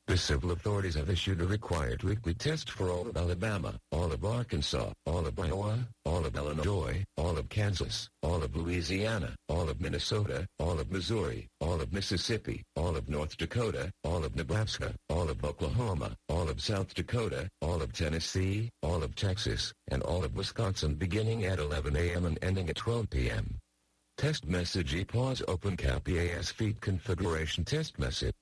The civil authorities have issued a required weekly test for all of Alabama, all of Arkansas, all of Iowa, all of Illinois, all of Kansas, all of Louisiana, all of Minnesota, all of Missouri, all of Mississippi, all of North Dakota, all of Nebraska, all of Oklahoma, all of South Dakota, all of Tennessee, all of Texas, and all of Wisconsin beginning at 11 a.m. and ending at 12 p.m. Test message EPAUSE open cap EAS feed configuration test message.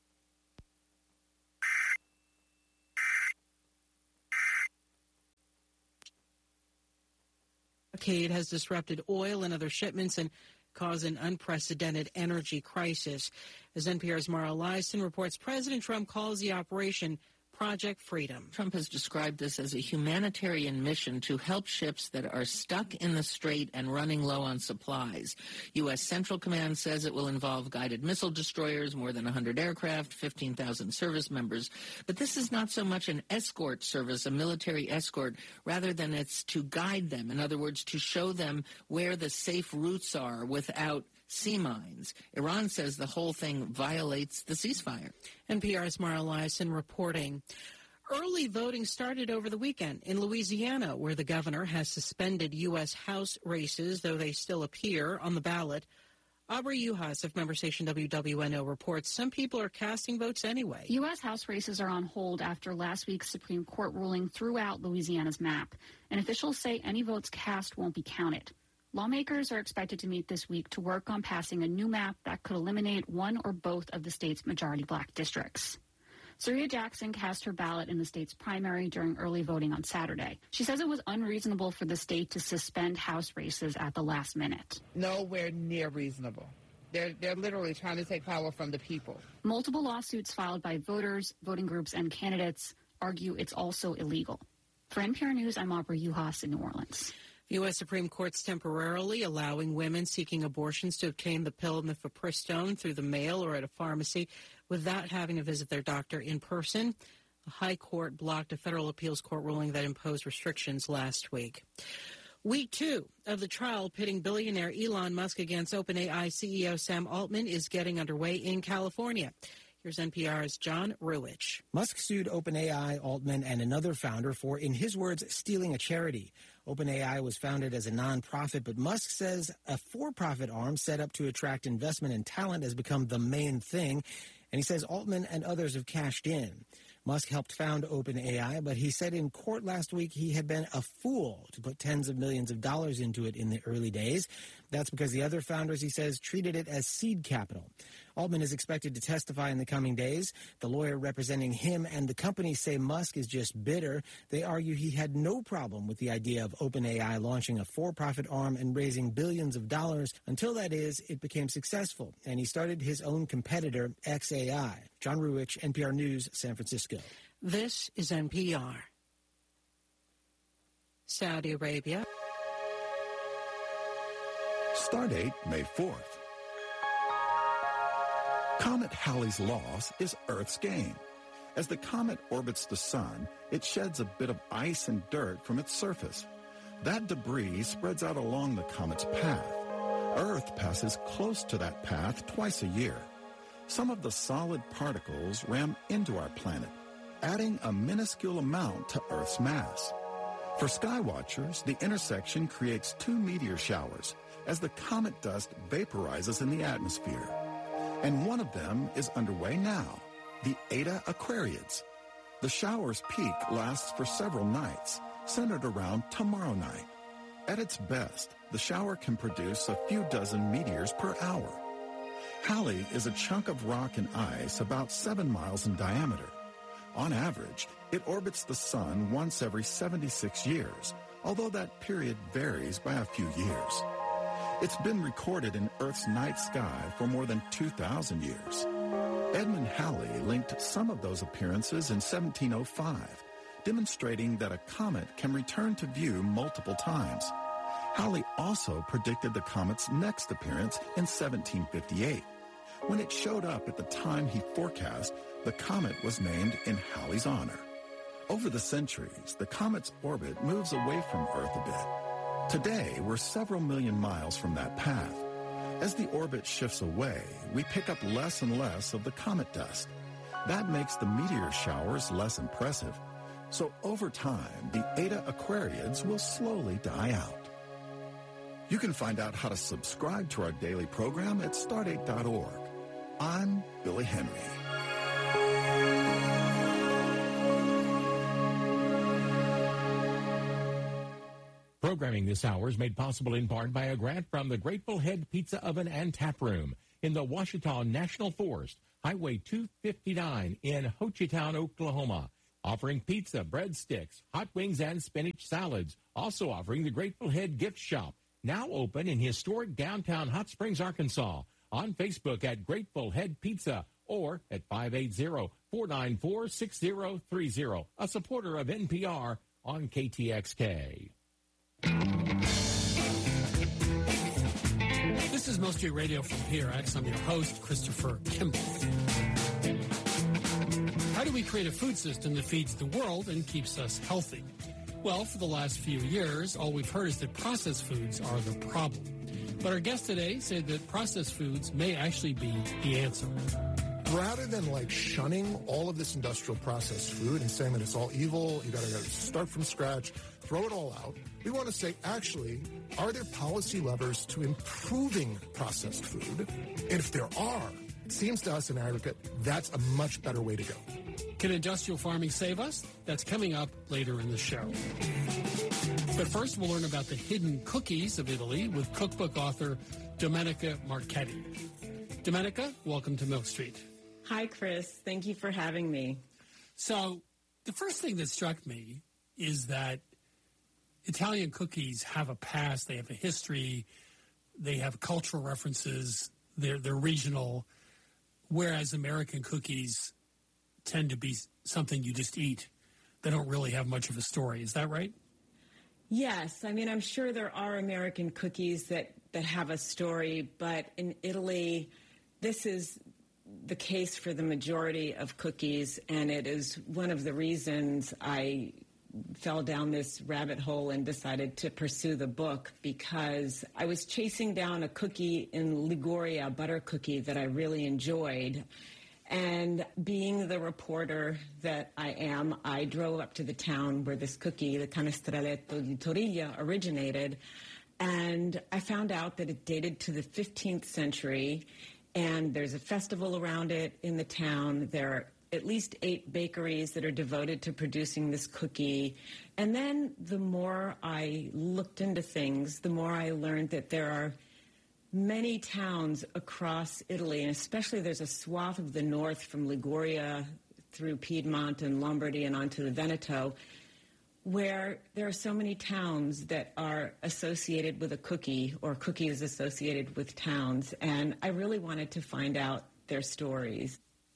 Blockade has disrupted oil and other shipments and caused an unprecedented energy crisis. As NPR's Mara Liasson reports, President Trump calls the operation Project Freedom. Trump has described this as a humanitarian mission to help ships that are stuck in the strait and running low on supplies. U.S. Central Command says it will involve guided missile destroyers, more than 100 aircraft, 15,000 service members. But this is not so much an escort service, a military escort, rather than it's to guide them. In other words, to show them where the safe routes are without sea mines. Iran says the whole thing violates the ceasefire. NPR's Mara Liasson reporting. Early voting started over the weekend in Louisiana, where the governor has suspended U.S. House races, though they still appear on the ballot. Aubrey Uhas of member station WWNO reports some people are casting votes anyway. U.S. House races are on hold after last week's Supreme Court ruling threw out Louisiana's map, and officials say any votes cast won't be counted. Lawmakers are expected to meet this week to work on passing a new map that could eliminate one or both of the state's majority black districts. Syria Jackson cast her ballot in the state's primary during early voting on Saturday. She says it was unreasonable for the state to suspend House races at the last minute. Nowhere near reasonable. They're literally trying to take power from the people. Multiple lawsuits filed by voters, voting groups, and candidates argue it's also illegal. For NPR News, I'm Aubrey Uhas in New Orleans. The U.S. Supreme Court's temporarily allowing women seeking abortions to obtain the pill mifepristone through the mail or at a pharmacy without having to visit their doctor in person. The High Court blocked a federal appeals court ruling that imposed restrictions last week. Week 2 of the trial pitting billionaire Elon Musk against OpenAI CEO Sam Altman is getting underway in California. Here's NPR's John Ruwitch. Musk sued OpenAI, Altman, and another founder for, in his words, stealing a charity. OpenAI was founded as a nonprofit, but Musk says a for-profit arm set up to attract investment and talent has become the main thing. And he says Altman and others have cashed in. Musk helped found OpenAI, but he said in court last week he had been a fool to put tens of millions of dollars into it in the early days. That's because the other founders, he says, treated it as seed capital. Altman is expected to testify in the coming days. The lawyer representing him and the company say Musk is just bitter. They argue he had no problem with the idea of OpenAI launching a for-profit arm and raising billions of dollars until, that is, it became successful, and he started his own competitor, xAI. John Ruwitch, NPR News, San Francisco. This is NPR. Saudi Arabia. Stardate May 4th. Comet Halley's loss is Earth's gain. As the comet orbits the sun, it sheds a bit of ice and dirt from its surface. That debris spreads out along the comet's path. Earth passes close to that path twice a year. Some of the solid particles ram into our planet, adding a minuscule amount to Earth's mass. For skywatchers, the intersection creates 2 meteor showers as the comet dust vaporizes in the atmosphere. And one of them is underway now, the Eta Aquariids. The shower's peak lasts for several nights, centered around tomorrow night. At its best, the shower can produce a few dozen meteors per hour. Halley is a chunk of rock and ice about 7 miles in diameter. On average, it orbits the sun once every 76 years, although that period varies by a few years. It's been recorded in Earth's night sky for more than 2,000 years. Edmund Halley linked some of those appearances in 1705, demonstrating that a comet can return to view multiple times. Halley also predicted the comet's next appearance in 1758. When it showed up at the time he forecast, the comet was named in Halley's honor. Over the centuries, the comet's orbit moves away from Earth a bit. Today, we're several million miles from that path. As the orbit shifts away, we pick up less and less of the comet dust. That makes the meteor showers less impressive. So over time, the Eta Aquariids will slowly die out. You can find out how to subscribe to our daily program at stardate.org. I'm Billy Henry. Programming this hour is made possible in part by a grant from the Grateful Head Pizza Oven and Tap Room in the Ouachita National Forest, Highway 259 in Ho Chi Town, Oklahoma. Offering pizza, breadsticks, hot wings, and spinach salads. Also offering the Grateful Head Gift Shop, now open in historic downtown Hot Springs, Arkansas. On Facebook at Grateful Head Pizza or at 580-494-6030. A supporter of NPR on KTXK. This is Most Street Radio from PRX. I'm your host, Christopher Kimball. How do we create a food system that feeds the world and keeps us healthy? Well, for the last few years, all we've heard is that processed foods are the problem. But our guests today say that processed foods may actually be the answer. Rather than shunning all of this industrial processed food and saying that it's all evil, you got to start from scratch, throw it all out, we want to say, actually, are there policy levers to improving processed food? And if there are, it seems to us in aggregate, that's a much better way to go. Can industrial farming save us? That's coming up later in the show. But first, we'll learn about the hidden cookies of Italy with cookbook author Domenica Marchetti. Domenica, welcome to Milk Street. Hi, Chris. Thank you for having me. So the first thing that struck me is that Italian cookies have a past, they have a history, they have cultural references, they're regional, whereas American cookies tend to be something you just eat. They don't really have much of a story. Is that right? Yes. I mean, I'm sure there are American cookies that have a story, but in Italy, this is the case for the majority of cookies, and it is one of the reasons I fell down this rabbit hole and decided to pursue the book, because I was chasing down a cookie in Liguria, a butter cookie that I really enjoyed. And being the reporter that I am, I drove up to the town where this cookie, the Canestraletto di Toriglia, originated. And I found out that it dated to the 15th century. And there's a festival around it in the town. There are at least 8 bakeries that are devoted to producing this cookie. And then the more I looked into things, the more I learned that there are many towns across Italy, and especially there's a swath of the north from Liguria through Piedmont and Lombardy and onto the Veneto, where there are so many towns that are associated with a cookie, or cookies associated with towns. And I really wanted to find out their stories.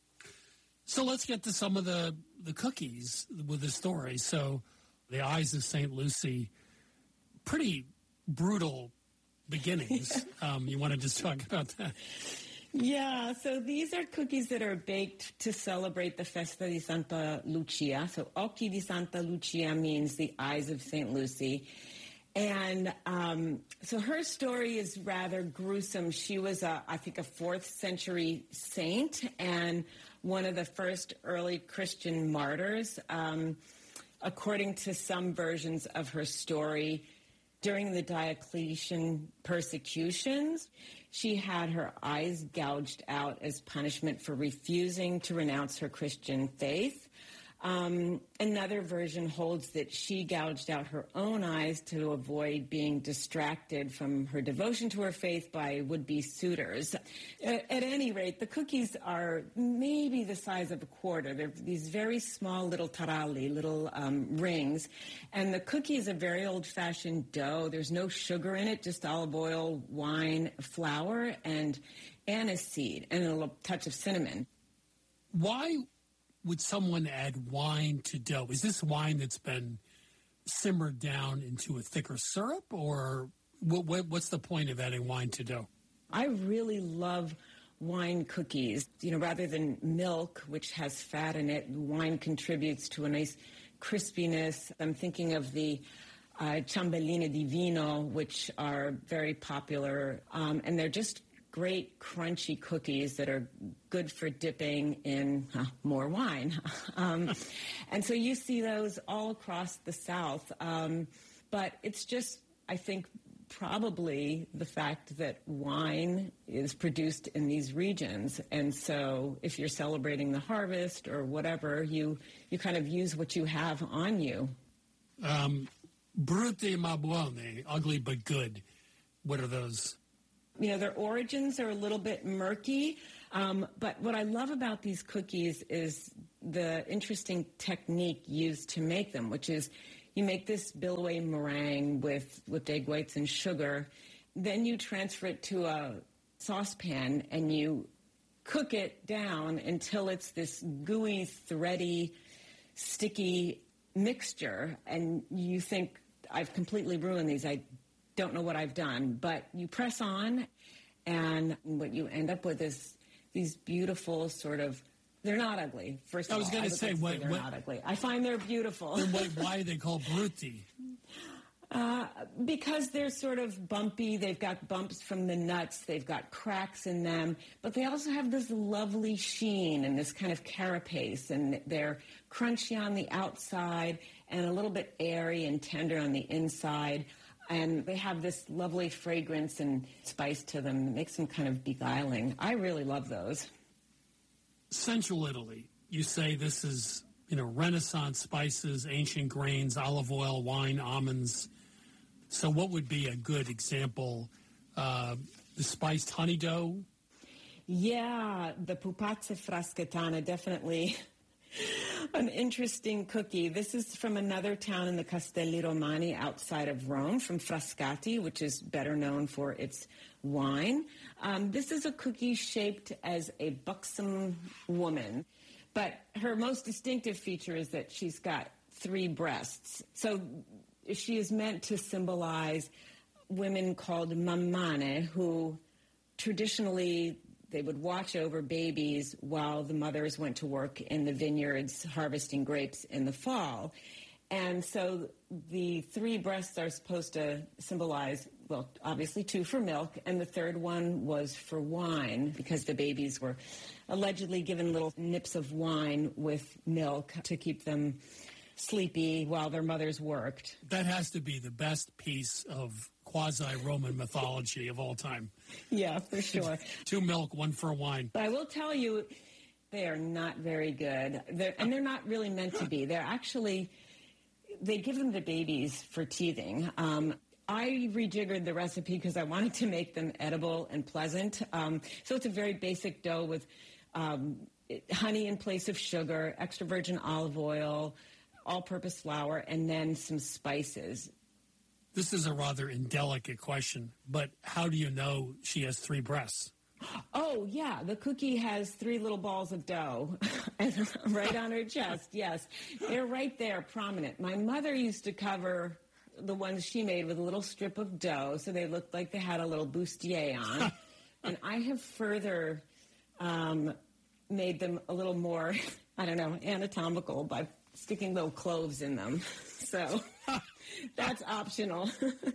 So let's get to some of the cookies with the stories. So the Eyes of St. Lucie, pretty brutal beginnings. You want to just talk about that? Yeah, so these are cookies that are baked to celebrate the Festa di Santa Lucia. So Occhi di Santa Lucia means the eyes of St. Lucy. And so her story is rather gruesome. She was, I think, a 4th century saint and one of the first early Christian martyrs. According to some versions of her story, during the Diocletian persecutions, she had her eyes gouged out as punishment for refusing to renounce her Christian faith. Another version holds that she gouged out her own eyes to avoid being distracted from her devotion to her faith by would-be suitors. At any rate, the cookies are maybe the size of a quarter. They're these very small little taralli, little rings. And the cookie is a very old-fashioned dough. There's no sugar in it, just olive oil, wine, flour, and anise seed, and a little touch of cinnamon. Why would someone add wine to dough? Is this wine that's been simmered down into a thicker syrup, or what's the point of adding wine to dough? I really love wine cookies. You know, rather than milk, which has fat in it, wine contributes to a nice crispiness. I'm thinking of the ciambelline di vino, which are very popular, and they're just great crunchy cookies that are good for dipping in more wine. And so you see those all across the South. But it's just, I think, probably the fact that wine is produced in these regions. And so if you're celebrating the harvest or whatever, you kind of use what you have on you. Brutte ma buone, ugly but good. What are those? You know, their origins are a little bit murky, but what I love about these cookies is the interesting technique used to make them, which is you make this billowy meringue with egg whites and sugar. Then you transfer it to a saucepan and you cook it down until it's this gooey, thready, sticky mixture. And you think, I've completely ruined these. I don't know what I've done. But you press on, and what you end up with is these beautiful sort of, they're not ugly, first of all. I was going to say, they're not ugly. I find they're beautiful. Why are they called brutti? Because they're sort of bumpy. They've got bumps from the nuts. They've got cracks in them. But they also have this lovely sheen and this kind of carapace. And they're crunchy on the outside and a little bit airy and tender on the inside. And they have this lovely fragrance and spice to them that makes them kind of beguiling. I really love those. Central Italy, you say this is, Renaissance spices, ancient grains, olive oil, wine, almonds. So what would be a good example? The spiced honey dough? Yeah, the pupazze fraschetane, definitely an interesting cookie. This is from another town in the Castelli Romani outside of Rome, from Frascati, which is better known for its wine. This is a cookie shaped as a buxom woman, but her most distinctive feature is that she's got 3 breasts. So she is meant to symbolize women called mammane, who traditionally they would watch over babies while the mothers went to work in the vineyards harvesting grapes in the fall. And so the 3 breasts are supposed to symbolize, well, obviously 2 for milk, and the 3rd one was for wine, because the babies were allegedly given little nips of wine with milk to keep them sleepy while their mothers worked. That has to be the best piece of quasi-Roman mythology of all time. Yeah, for sure. 2 milk, 1 for wine. But I will tell you, they are not very good. They're not really meant to be. They're actually, they give them to babies for teething. I rejiggered the recipe because I wanted to make them edible and pleasant. So it's a very basic dough with honey in place of sugar, extra virgin olive oil, all-purpose flour, and then some spices. This is a rather indelicate question, but how do you know she has 3 breasts? Oh, yeah. The cookie has 3 little balls of dough right on her chest. Yes. They're right there, prominent. My mother used to cover the ones she made with a little strip of dough, so they looked like they had a little bustier on. And I have further made them a little more, anatomical by sticking little cloves in them. So that's optional.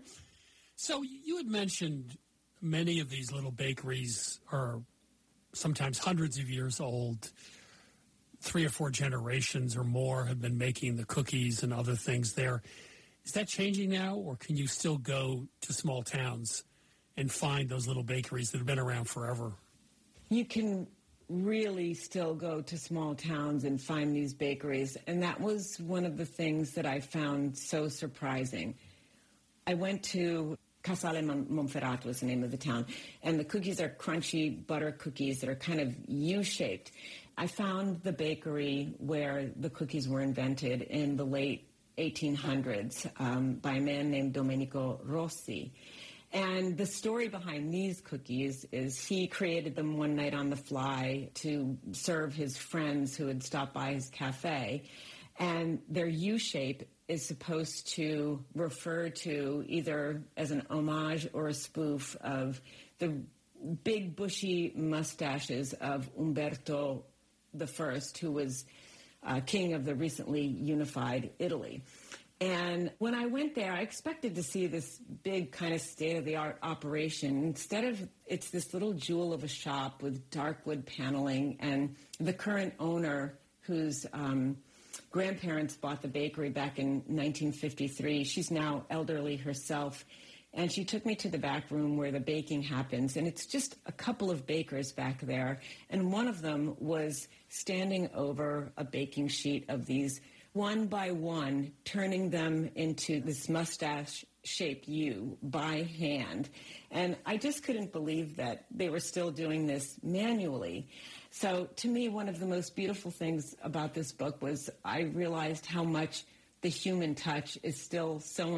So you had mentioned many of these little bakeries are sometimes hundreds of years old. 3 or 4 generations or more have been making the cookies and other things there. Is that changing now, or can you still go to small towns and find those little bakeries that have been around forever? You can really still go to small towns and find these bakeries, and that was one of the things that I found so surprising. I went to Casale Monferrato was the name of the town, and the cookies are crunchy butter cookies that are kind of U-shaped. I found the bakery where the cookies were invented in the late 1800s by a man named Domenico Rossi. And the story behind these cookies is he created them one night on the fly to serve his friends who had stopped by his cafe. And their U-shape is supposed to refer to either as an homage or a spoof of the big bushy mustaches of Umberto I, who was king of the recently unified Italy. And when I went there, I expected to see this big kind of state-of-the-art operation. Instead of, it's this little jewel of a shop with dark wood paneling, and the current owner, whose grandparents bought the bakery back in 1953, she's now elderly herself, and she took me to the back room where the baking happens, and it's just a couple of bakers back there, and one of them was standing over a baking sheet of these one by one, turning them into this mustache-shaped U by hand. And I just couldn't believe that they were still doing this manually. So to me, one of the most beautiful things about this book was I realized how much the human touch is still so